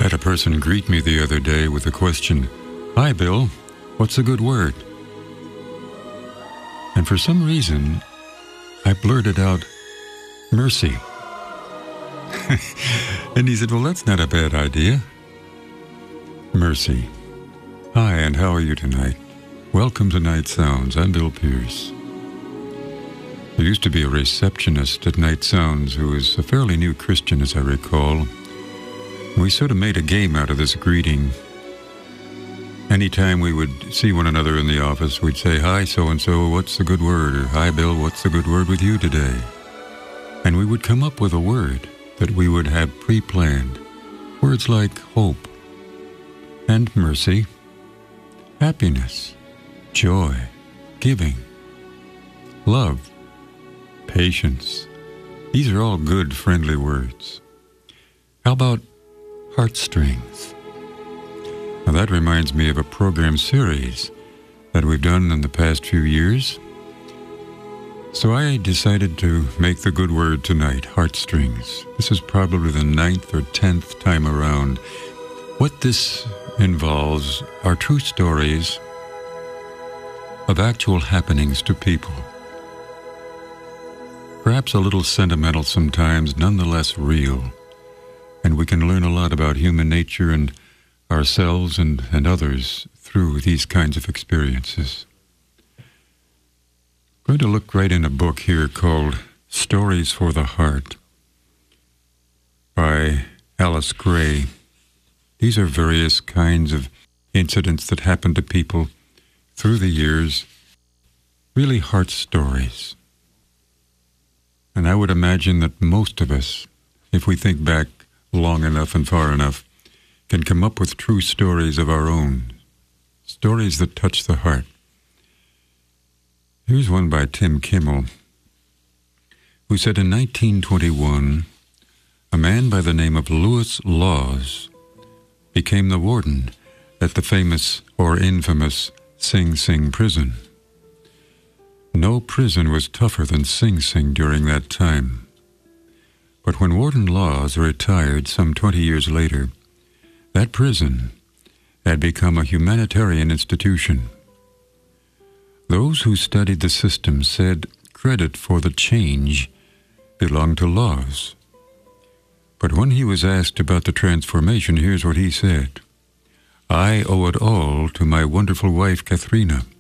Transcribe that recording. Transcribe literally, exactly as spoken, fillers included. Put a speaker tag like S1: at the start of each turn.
S1: had a person greet me the other day with the question, "Hi, Bill, what's a good word?" And for some reason, I blurted out, "Mercy." And he said, "Well, that's not a bad idea." Mercy. Hi, and how are you tonight? Welcome to Night Sounds. I'm Bill Pierce. There used to be a receptionist at Night Sounds who was a fairly new Christian, as I recall. We sort of made a game out of this greeting. Anytime we would see one another in the office, we'd say, "Hi, so-and-so, what's the good word?" Or, "Hi, Bill, what's the good word with you today?" And we would come up with a word that we would have pre-planned. Words like hope and mercy, happiness, joy, giving, love, patience. These are all good, friendly words. How about heartstrings? Now that reminds me of a program series that we've done in the past few years. So I decided to make the good word tonight, heartstrings. This is probably the ninth or tenth time around. What this involves are true stories of actual happenings to people. Perhaps a little sentimental sometimes, nonetheless real. And we can learn a lot about human nature and ourselves and, and others through these kinds of experiences. I'm going to look right in a book here called Stories for the Heart by Alice Gray. These are various kinds of incidents that happen to people through the years, really heart stories. And I would imagine that most of us, if we think back long enough and far enough, can come up with true stories of our own, stories that touch the heart. Here's one by Tim Kimmel, who said in nineteen twenty-one, a man by the name of Lewis Laws became the warden at the famous or infamous Sing Sing prison. No prison was tougher than Sing Sing during that time. But when Warden Laws retired some twenty years later, that prison had become a humanitarian institution. Those who studied the system said credit for the change belonged to Laws. But when he was asked about the transformation, here's what he said. "I owe it all to my wonderful wife, Katharina.